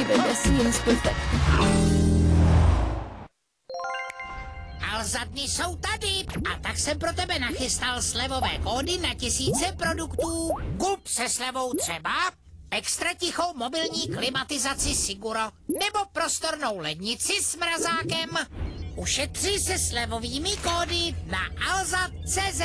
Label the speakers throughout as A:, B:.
A: behind the scenes perfect.
B: Alza dny jsou tady a tak jsem pro tebe nachystal slevové kódy na tisíce produktů. Kup se slevou třeba extra tichou mobilní klimatizaci Siguro nebo prostornou lednici s mrazákem. Ušetři se slevovými kódy na alza.cz.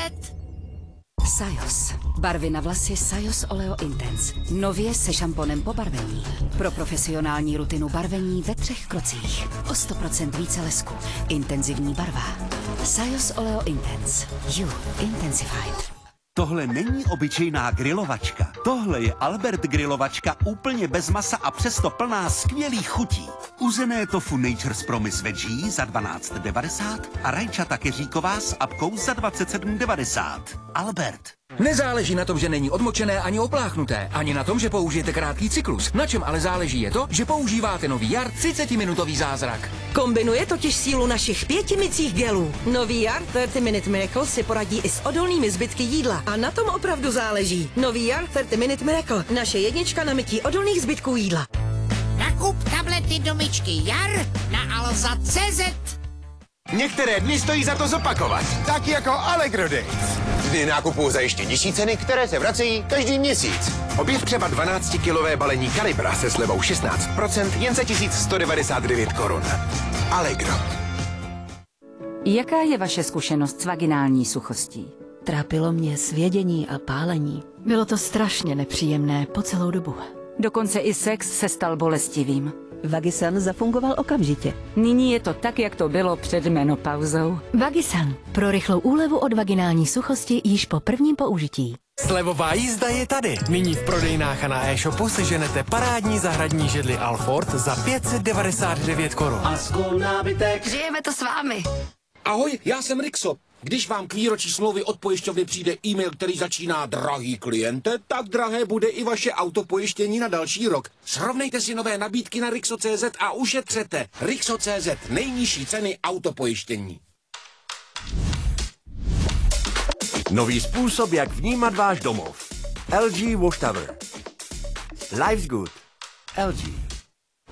C: Sajos. Barvy na vlasy Sajos Oleo Intense. Nově se šamponem po barvení. Pro profesionální rutinu barvení ve 3 krocích. O 100% více lesku. Intenzivní barva. Sajos Oleo Intense. You intensified.
D: Tohle není obyčejná grilovačka. Tohle je Albert grilovačka úplně bez masa a přesto plná skvělých chutí. Uzené tofu Nature's Promise Veggie za 12,90 a rajčata keříková s apkou za 27,90. Albert.
E: Nezáleží na tom, že není odmočené ani opláchnuté, ani na tom, že použijete krátký cyklus. Na čem ale záleží je to, že používáte nový Jar 30-minutový zázrak.
F: Kombinuje totiž sílu našich 5 mycích gelů. Nový Jar 30 Minute Miracle si poradí i s odolnými zbytky jídla. A na tom opravdu záleží. Nový Jar 30 Minute Miracle. Naše jednička na mytí odolných zbytků jídla.
B: Nakup tablety do myčky Jar na alza.cz.
G: Některé dny stojí za to zopakovat, tak jako Allegro Days. Dny nákupů za ještě nižší ceny, které se vracejí každý měsíc. Objev třeba 12-kilové balení Kalibra se slevou 16%, jen za 1199 korun. Allegro.
C: Jaká je vaše zkušenost s vaginální suchostí?
A: Trápilo mě svědění a pálení. Bylo to strašně nepříjemné po celou dobu.
C: Dokonce i sex se stal bolestivým.
A: Vagisan zafungoval okamžitě.
C: Nyní je to tak, jak to bylo před menopauzou.
A: Vagisan. Pro rychlou úlevu od vaginální suchosti již po prvním použití.
H: Slevová jízda je tady. Nyní v prodejnách a na e-shopu seženete parádní zahradní židli Alford za 599 korun.
I: A skol nábytek.
A: Žijeme to s vámi.
J: Ahoj, já jsem Rixo. Když vám k výročí smlouvy od pojišťovny přijde e-mail, který začíná drahý kliente, tak drahé bude i vaše autopojištění na další rok. Srovnejte si nové nabídky na Rixo.cz a ušetřete. Rixo.cz, nejnižší ceny autopojištění.
G: Nový způsob, jak vnímat váš domov. LG Wash Tower. Life's good. LG.